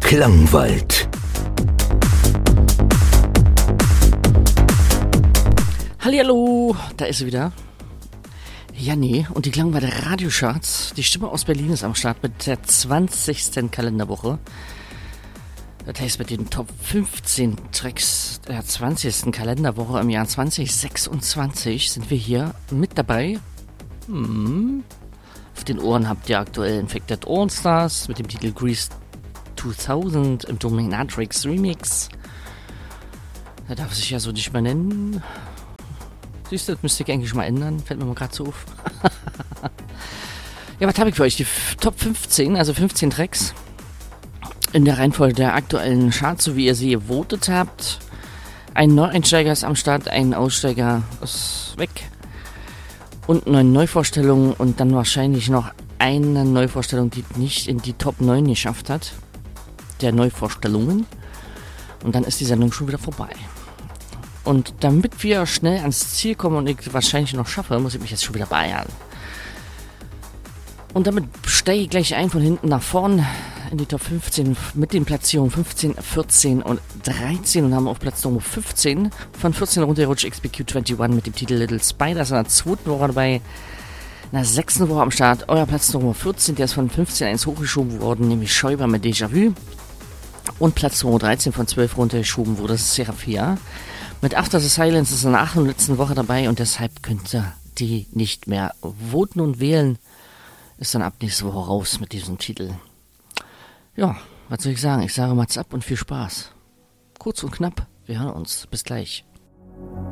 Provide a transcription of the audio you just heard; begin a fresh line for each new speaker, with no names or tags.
Klangwald.
Hallihallo, da ist sie wieder. Janni und die Klangwalder Radiocharts. Die Stimme aus Berlin ist am Start mit der 20. Kalenderwoche. Das heißt, mit den Top 15 Tracks der 20. Kalenderwoche im Jahr 2026 sind wir hier mit dabei. Auf den Ohren habt ihr aktuell Infected All-Stars mit dem Titel Grease 2000 im Dominatrix Remix. Da darf sich ja so nicht mehr nennen. Siehst du, das müsste ich eigentlich mal ändern. Fällt mir mal gerade so auf. Ja, was habe ich für euch? Die Top 15, also 15 Tracks. In der Reihenfolge der aktuellen Charts, so wie ihr sie gewotet habt. Ein Neueinsteiger ist am Start, ein Aussteiger ist weg. Und 9 Neuvorstellungen und dann wahrscheinlich noch eine Neuvorstellung, die nicht in die Top 9 geschafft hat. Der Neuvorstellungen. Und dann ist die Sendung schon wieder vorbei. Und damit wir schnell ans Ziel kommen und ich wahrscheinlich noch schaffe, muss ich mich jetzt schon wieder beeilen. Und damit steige ich gleich ein von hinten nach vorn in die Top 15 mit den Platzierungen 15, 14 und 13 und haben auf Platz Nummer 15 von 14 runtergerutscht XBQ21 mit dem Titel Little Spiders in der 2. Woche dabei. In der 6. Woche am Start euer Platz Nummer 14, der ist von 15 1 hochgeschoben worden, nämlich Schäuber mit Déjà-vu. Und Platz Nummer 13 von 12 runtergeschoben wurde Seraphia. Mit After the Silence ist in der 8. und letzten Woche dabei und deshalb könnt ihr die nicht mehr voten und wählen. Ist dann ab nächste Woche raus mit diesem Titel. Ja, was soll ich sagen? Ich sage Mats ab und viel Spaß. Kurz und knapp, wir hören uns. Bis gleich.